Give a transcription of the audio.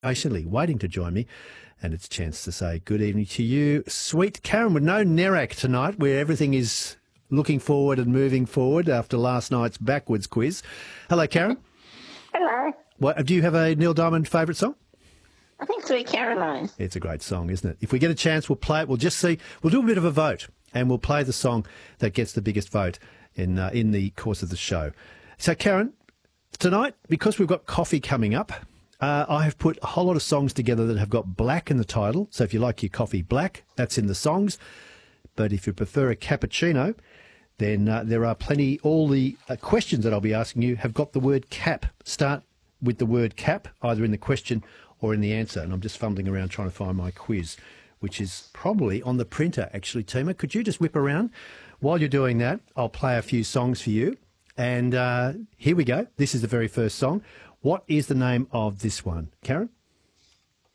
patiently waiting to join me, and it's a chance to say good evening to you, sweet Karen, with no Nerak tonight, where everything is looking forward and moving forward after last night's backwards quiz. Hello, Karen. Hello. Do you have a Neil Diamond favourite song? I think Sweet Caroline. It's a great song, isn't it? If we get a chance, we'll play it. We'll just see. We'll do a bit of a vote, and we'll play the song that gets the biggest vote in the course of the show. So, Karen, tonight, because we've got coffee coming up, I have put a whole lot of songs together that have got black in the title. So if you like your coffee black, that's in the songs. But if you prefer a cappuccino, then there are plenty. All the questions that I'll be asking you have got the word cap. Start with the word cap, either in the question or in the answer. And I'm just fumbling around trying to find my quiz, which is probably on the printer, actually, Tima. Could you just whip around? While you're doing that, I'll play a few songs for you. And here we go. This is the very first song. What is the name of this one, Karen?